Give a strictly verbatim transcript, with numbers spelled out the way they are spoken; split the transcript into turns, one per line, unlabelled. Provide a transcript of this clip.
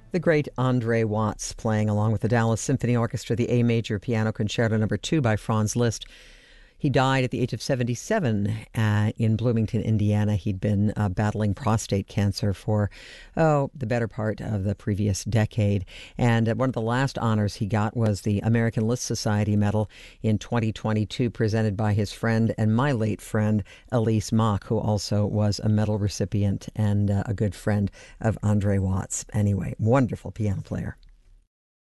The great Andre Watts playing along with the Dallas Symphony Orchestra the A Major Piano Concerto Number two by Franz Liszt. He died at the age of seventy-seven uh, in Bloomington, Indiana. He'd been uh, battling prostate cancer for, oh, the better part of the previous decade. And uh, one of the last honors he got was the American Liszt Society Medal in twenty twenty-two, presented by his friend and my late friend, Elise Mock, who also was a medal recipient and uh, a good friend of Andre Watts. Anyway, wonderful piano player.